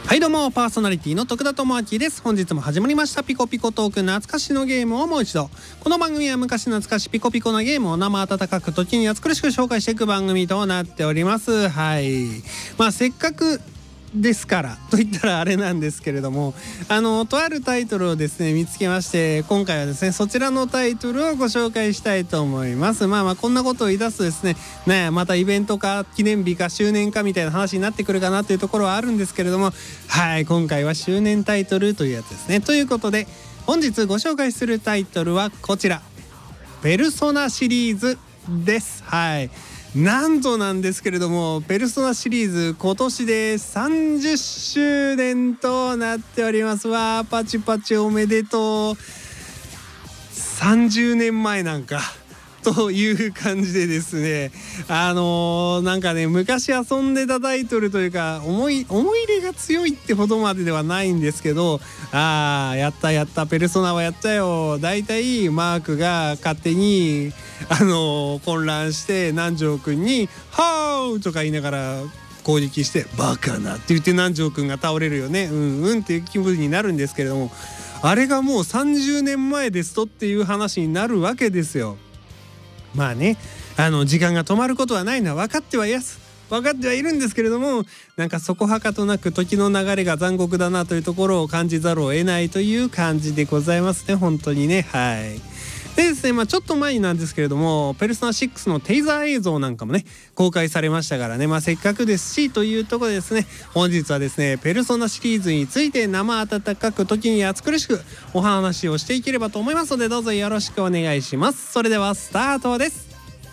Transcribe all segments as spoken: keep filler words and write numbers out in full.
はいどうも、パーソナリティの徳田智明です。本日も始まりましたピコピコトーク、懐かしのゲームをもう一度。この番組は昔懐かしピコピコなゲームを生温かく時に暑苦しく紹介していく番組となっております。はい、まあせっかくですからと言ったらあれなんですけれども、あのとあるタイトルをですね見つけまして、今回はですねそちらのタイトルをご紹介したいと思います。まあまあこんなことを言い出すとですねねまたイベントか記念日か周年かみたいな話になってくるかなというところはあるんですけれども、はい、今回は周年タイトルというやつですね。ということで本日ご紹介するタイトルはこちら、ペルソナシリーズです。はい、なんとなんですけれども、ペルソナシリーズ今年でさんじゅっしゅうねんとなっております。わー、パチパチおめでとう。さんじゅうねんまえなんかという感じでですね、あのー、なんかね昔遊んでたタイトルというか思い思い入れが強いってほどまでではないんですけど、あーやったやったペルソナはやったよ。だいたいマークが勝手にあのー、混乱して南條くんに「ハウ!」とか言いながら攻撃して「バカな」って言って南條くんが倒れるよね、うんうんっていう気分になるんですけれども、あれがもうさんじゅうねんまえですとっていう話になるわけですよ。まあね、あの時間が止まることはないのは分かってはいやす分かってはいるんですけれども、なんかそこはかとなく時の流れが残酷だなというところを感じざるを得ないという感じでございますね、本当にね。はい。でですね、まあ、ちょっと前になんですけれども、ペルソナシックスのテイザー映像なんかもね公開されましたからね、まあせっかくですしというところでですね、本日はですねペルソナシリーズについて生温かく時に暑苦しくお話をしていければと思いますので、どうぞよろしくお願いします。それではスタートです。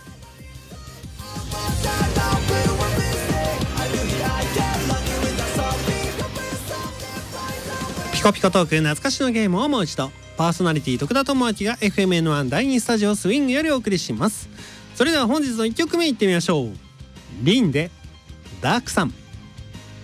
ピコピコトーク、懐かしのゲームをもう一度。パーソナリティ徳田智明が エフエムエヌワン だいにスタジオスウィングよりお送りします。それでは本日のいっきょくめいってみましょう。リンでダークさん。